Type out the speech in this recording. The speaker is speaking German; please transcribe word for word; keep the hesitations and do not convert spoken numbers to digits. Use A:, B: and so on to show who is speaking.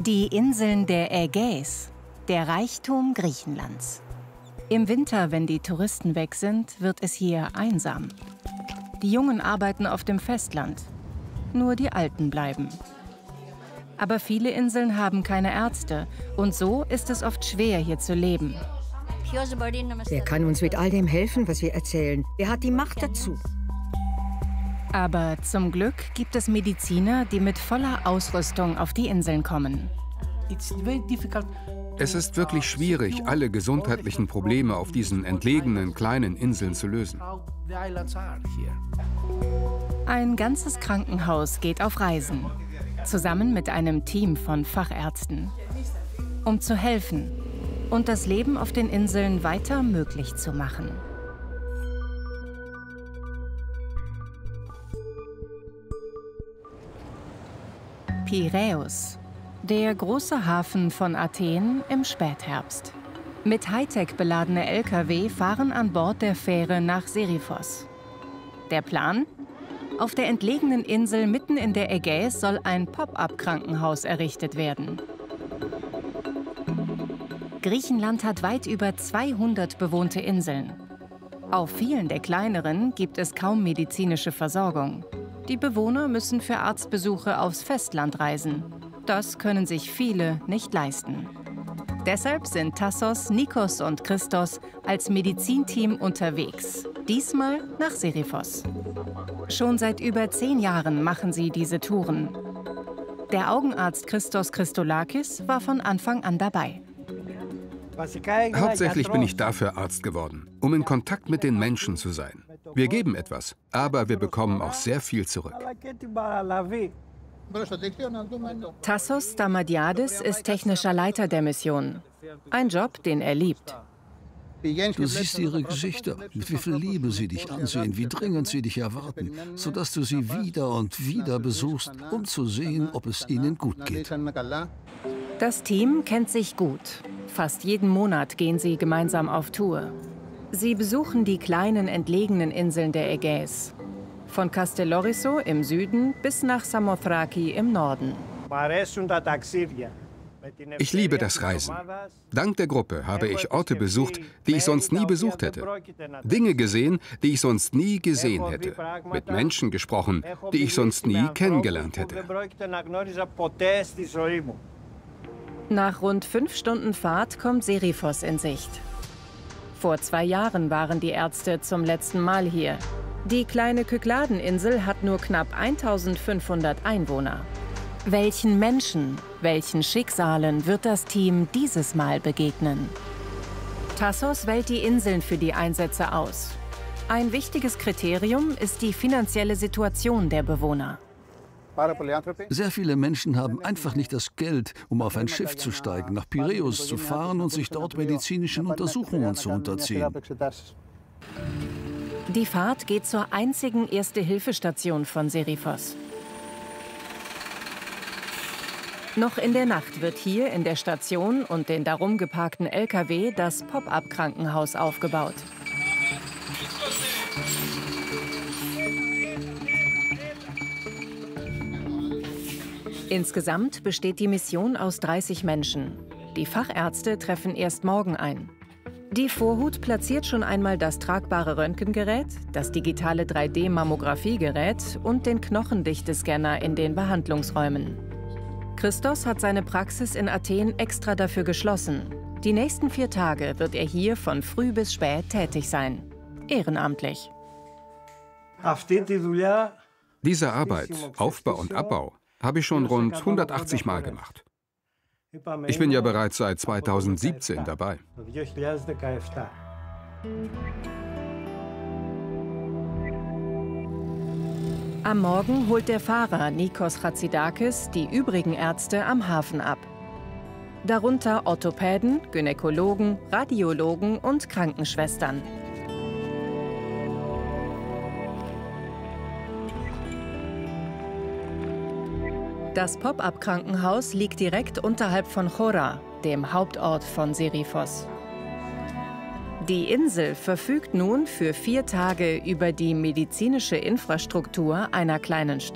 A: Die Inseln der Ägäis, der Reichtum Griechenlands. Im Winter, wenn die Touristen weg sind, wird es hier einsam. Die Jungen arbeiten auf dem Festland, nur die Alten bleiben. Aber viele Inseln haben keine Ärzte und so ist es oft schwer, hier zu leben.
B: Wer kann uns mit all dem helfen, was wir erzählen? Wer hat die Macht dazu?
A: Aber zum Glück gibt es Mediziner, die mit voller Ausrüstung auf die Inseln kommen.
C: Es ist wirklich schwierig, alle gesundheitlichen Probleme auf diesen entlegenen kleinen Inseln zu lösen.
A: Ein ganzes Krankenhaus geht auf Reisen, zusammen mit einem Team von Fachärzten, um zu helfen und das Leben auf den Inseln weiter möglich zu machen. Piräus, der große Hafen von Athen im Spätherbst. Mit Hightech beladene L K W fahren an Bord der Fähre nach Seriphos. Der Plan? Auf der entlegenen Insel mitten in der Ägäis soll ein Pop-up-Krankenhaus errichtet werden. Griechenland hat weit über zweihundert bewohnte Inseln. Auf vielen der kleineren gibt es kaum medizinische Versorgung. Die Bewohner müssen für Arztbesuche aufs Festland reisen. Das können sich viele nicht leisten. Deshalb sind Tassos, Nikos und Christos als Medizinteam unterwegs. Diesmal nach Seriphos. Schon seit über zehn Jahren machen sie diese Touren. Der Augenarzt Christos Christolakis war von Anfang an dabei.
C: Hauptsächlich bin ich dafür Arzt geworden, um in Kontakt mit den Menschen zu sein. Wir geben etwas, aber wir bekommen auch sehr viel zurück.
A: Tassos Stamadiadis ist technischer Leiter der Mission. Ein Job, den er liebt.
D: Du siehst ihre Gesichter, mit wie viel Liebe sie dich ansehen, wie dringend sie dich erwarten, sodass du sie wieder und wieder besuchst, um zu sehen, ob es ihnen gut geht.
A: Das Team kennt sich gut. Fast jeden Monat gehen sie gemeinsam auf Tour. Sie besuchen die kleinen, entlegenen Inseln der Ägäis. Von Kastellorizo im Süden bis nach Samothraki im Norden.
C: Ich liebe das Reisen. Dank der Gruppe habe ich Orte besucht, die ich sonst nie besucht hätte. Dinge gesehen, die ich sonst nie gesehen hätte. Mit Menschen gesprochen, die ich sonst nie kennengelernt hätte.
A: Nach rund fünf Stunden Fahrt kommt Seriphos in Sicht. Vor zwei Jahren waren die Ärzte zum letzten Mal hier. Die kleine Kykladeninsel hat nur knapp eintausendfünfhundert Einwohner. Welchen Menschen, welchen Schicksalen wird das Team dieses Mal begegnen? Tassos wählt die Inseln für die Einsätze aus. Ein wichtiges Kriterium ist die finanzielle Situation der Bewohner.
D: Sehr viele Menschen haben einfach nicht das Geld, um auf ein Schiff zu steigen, nach Piräus zu fahren und sich dort medizinischen Untersuchungen zu unterziehen.
A: Die Fahrt geht zur einzigen Erste-Hilfe-Station von Seriphos. Noch in der Nacht wird hier in der Station und den darum geparkten L K W das Pop-up-Krankenhaus aufgebaut. Insgesamt besteht die Mission aus dreißig Menschen. Die Fachärzte treffen erst morgen ein. Die Vorhut platziert schon einmal das tragbare Röntgengerät, das digitale drei D Mammografiegerät und den Knochendichtescanner in den Behandlungsräumen. Christos hat seine Praxis in Athen extra dafür geschlossen. Die nächsten vier Tage wird er hier von früh bis spät tätig sein. Ehrenamtlich.
C: Diese Arbeit, Aufbau und Abbau, habe ich schon rund hundertachtzig Mal gemacht. Ich bin ja bereits seit zweitausendsiebzehn dabei.
A: Am Morgen holt der Fahrer Nikos Chatzidakis die übrigen Ärzte am Hafen ab. Darunter Orthopäden, Gynäkologen, Radiologen und Krankenschwestern. Das Pop-up-Krankenhaus liegt direkt unterhalb von Chora, dem Hauptort von Seriphos. Die Insel verfügt nun für vier Tage über die medizinische Infrastruktur einer kleinen Stadt.